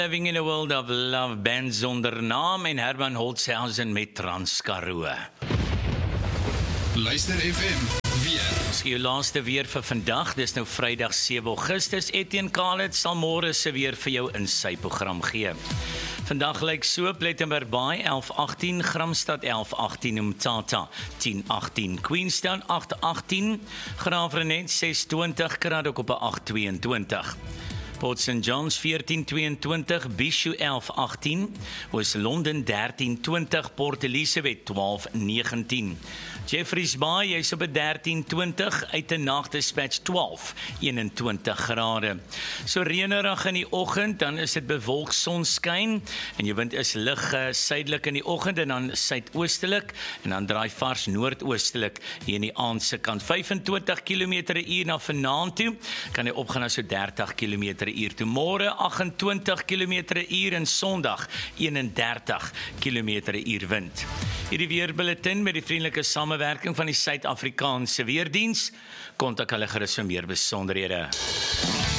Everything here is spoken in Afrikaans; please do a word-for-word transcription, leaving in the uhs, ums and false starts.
Living in a World of Love, band zonder naam en Herman Holtzhausen met Transkaroo. Luister F M, weer. Dis jou laaste weer vir vandag, dis nou Vrydag sewe Augustus. Etienne Khalid sal môre se weer vir jou in sy program gee. Vandag lyk so: Plettenberg Bay elf agtien, Gramstad elf agtien, Umtata tien agtien, Queenstown agt agtien, Graafrenet ses twintig, Kraddock agt tweeëntwintig. Port Saint John's veertien tweeëntwintig, Bishu elf agtien, Oos-London dertien twintig, Port Elizabeth twaalf negentien. Jeffreys Bay, jy's op 'n dertien twintig, uit 'n nagdispatch twaalf eenentwintig grade. So reënerig in die oggend, dan is dit bewolk, sonskyn en jou wind is lig uh, suidelik in die oggend en dan suidoostelik en dan draai vars noordoostelik hier in die aand se kant. vyfentwintig kilometer per uur na vanaand toe, kan hy opgaan na so dertig kilometer per uur toe. Môre agt en twintig kilometer per uur en Sondag een en dertig kilometer per uur wind. Hierdie weerbulletin met die vriendelike samewerking van die Suid-Afrikaanse Weerdiens. Kontak hulle gerus vir meer besonderhede.